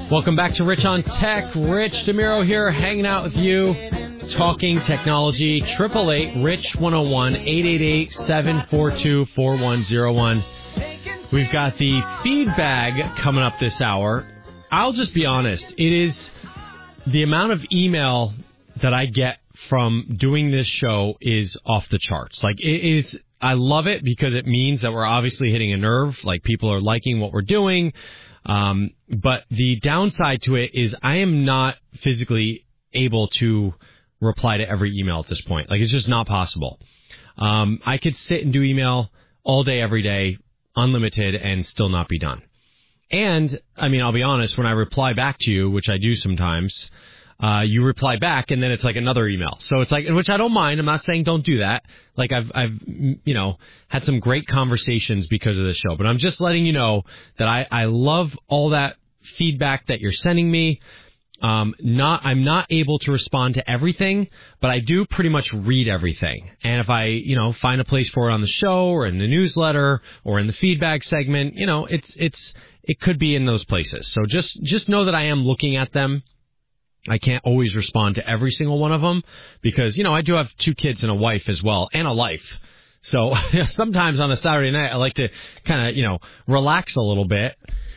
Welcome back to Rich on Tech. Rich DeMiro here, hanging out with you, talking technology. 888-RICH-101, 888-742-4101. We've got the feedback coming up this hour. I'll just be honest. It is the amount of email that I get from doing this show is off the charts. Like, it is, I love it because it means that we're obviously hitting a nerve. Like, people are liking what we're doing. But the downside to it is I am not physically able to reply to every email at this point. Like, it's just not possible. I could sit and do email all day, every day, unlimited, and still not be done. And, I mean, I'll be honest, when I reply back to you, which I do sometimes, you reply back, and then it's like another email. So it's like, which I don't mind. I'm not saying don't do that. Like, I've had some great conversations because of this show. But I'm just letting you know that I love all that feedback that you're sending me. I'm not able to respond to everything, but I do pretty much read everything. And if I, find a place for it on the show or in the newsletter or in the feedback segment, it could be in those places. So just know that I am looking at them. I can't always respond to every single one of them because, I do have 2 kids and a wife as well, and a life. So sometimes on a Saturday night, I like to kind of, relax a little bit.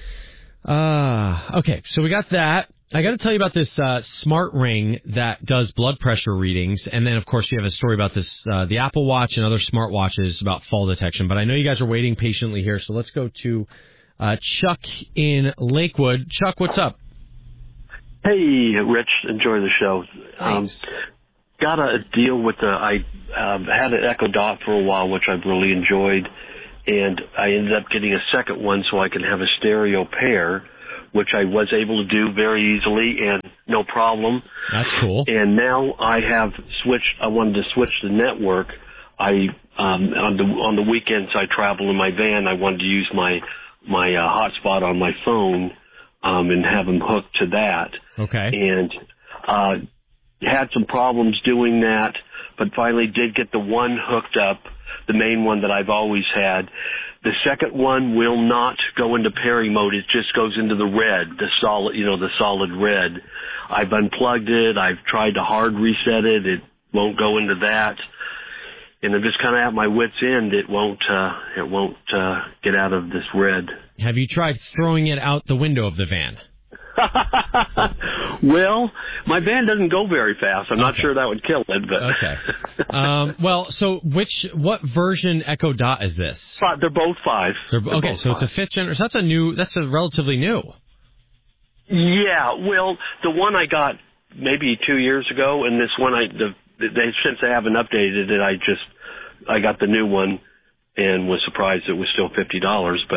Okay, so we got that. I got to tell you about this smart ring that does blood pressure readings. And then, of course, you have a story about this, the Apple Watch and other smart watches about fall detection. But I know you guys are waiting patiently here, so let's go to Chuck in Lakewood. Chuck, what's up? Hey, Rich, enjoy the show. Got a deal with I had an Echo Dot for a while, which I've really enjoyed, and I ended up getting a second one so I can have a stereo pair, which I was able to do very easily and no problem. That's cool. And now I wanted to switch the network. On the weekends I travel in my van, I wanted to use my hotspot on my phone, and have them hooked to that. Okay. And had some problems doing that, but finally did get the one hooked up, the main one that I've always had. The second one will not go into pairing mode. It just goes into the red, the solid red. I've unplugged it. I've tried to hard reset it. It won't go into that. And I'm just kind of at my wit's end. It won't get out of this red. Have you tried throwing it out the window of the van? Well, my van doesn't go very fast. I'm not sure that would kill it, but okay. So what version Echo Dot is this? They're both 5. Okay, so 5. It's a 5th generation. So that's a relatively new. Yeah, well, the one I got maybe 2 years ago, and this one since they haven't updated it, I got the new one and was surprised it was still $50, but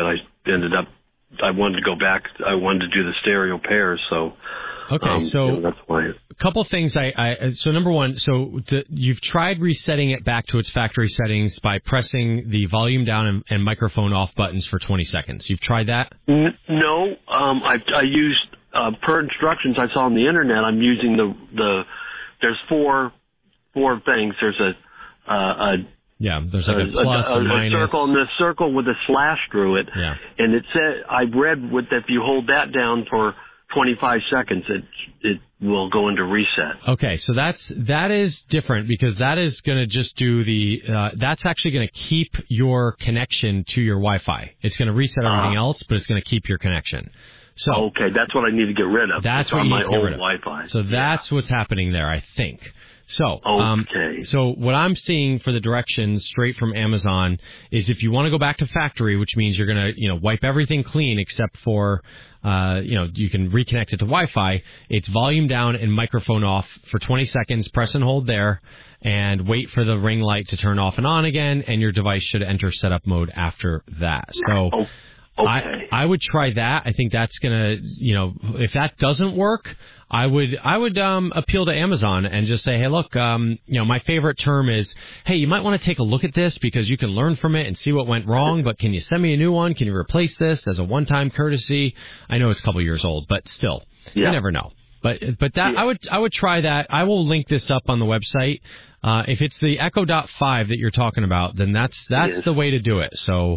I wanted to go back. I wanted to do the stereo pairs, so. Okay, so that's why. A couple things. So number one, you've tried resetting it back to its factory settings by pressing the volume down and microphone off buttons for 20 seconds. You've tried that? No, I used per instructions I saw on the internet. I'm using there's four things. There's there's like a plus, a minus. Circle, and the circle with a slash through it. Yeah. And it said, I read that if you hold that down for 25 seconds, it will go into reset. Okay, so that is different because that is going to just do that's actually going to keep your connection to your Wi-Fi. It's going to reset everything else, but it's going to keep your connection. So okay, that's what I need to get rid of. That's what you need to get rid of. Wi-Fi. So that's what's happening there, I think. So, okay. So what I'm seeing for the directions straight from Amazon is if you want to go back to factory, which means you're going to, wipe everything clean except for, you can reconnect it to Wi-Fi. It's volume down and microphone off for 20 seconds. Press and hold there and wait for the ring light to turn off and on again. And your device should enter setup mode after that. So. Okay. I would try that. I think that's gonna, if that doesn't work, I would appeal to Amazon and just say, hey, look, my favorite term is, hey, you might want to take a look at this because you can learn from it and see what went wrong. But can you send me a new one? Can you replace this as a one-time courtesy? I know it's a couple years old, but still, you never know. But that I would try that. I will link this up on the website. If it's the Echo Dot 5 that you're talking about, then that's the way to do it. So.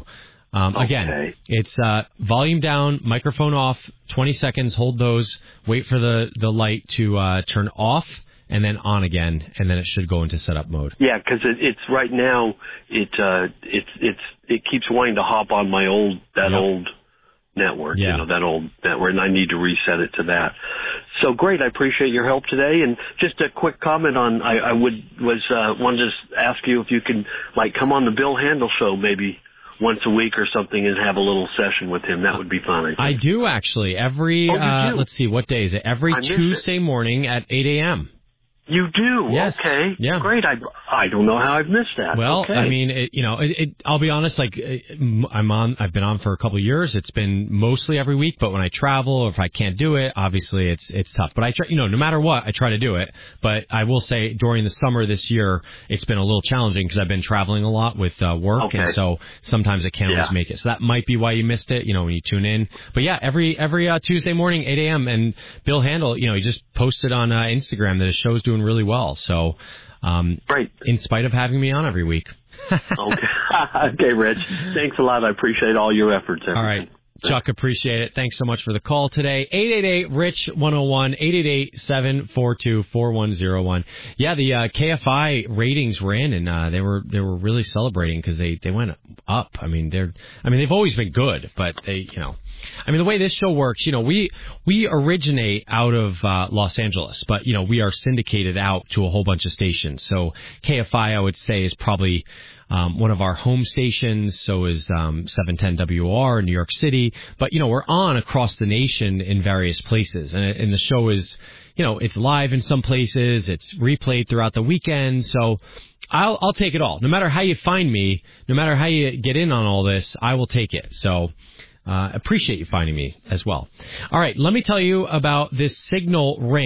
Again, it's volume down, microphone off, 20 seconds, hold those, wait for the light to turn off, and then on again, and then it should go into setup mode. Yeah, because it's right now, it keeps wanting to hop on my old network, that old network, and I need to reset it to that. So great, I appreciate your help today. And just a quick comment on, wanted to ask you if you can come on the Bill Handel show maybe once a week or something and have a little session with him. That would be fun. I do actually. Every let's see, what day is it? Every Tuesday morning at 8 a.m. You do? Yes. Okay. Yeah. Great. I don't know how I've missed that. Well, okay. I mean, I'll be honest, I've been on for a couple of years. It's been mostly every week, but when I travel or if I can't do it, obviously it's tough. But I try, no matter what, I try to do it. But I will say during the summer this year, it's been a little challenging because I've been traveling a lot with work. And so sometimes I can't always make it. So that might be why you missed it, when you tune in. But yeah, every Tuesday morning, 8 a.m. And Bill Handel, he just posted on Instagram that his show's doing really well. So, great. In spite of having me on every week. Okay, Rich. Thanks a lot. I appreciate all your efforts. All right. Chuck, appreciate it. Thanks so much for the call today. 888-RICH-101, 888-742-4101. Yeah, the KFI ratings were in, and they were really celebrating because they went up. I mean, they've always been good, but the way this show works, we originate out of Los Angeles, but we are syndicated out to a whole bunch of stations. So KFI, I would say, is probably one of our home stations. So is 710 WR in New York City. But we're on across the nation in various places, and the show is, it's live in some places. It's replayed throughout the weekend. So I'll take it all. No matter how you find me, no matter how you get in on all this, I will take it. So appreciate you finding me as well. All right, let me tell you about this Signal ring.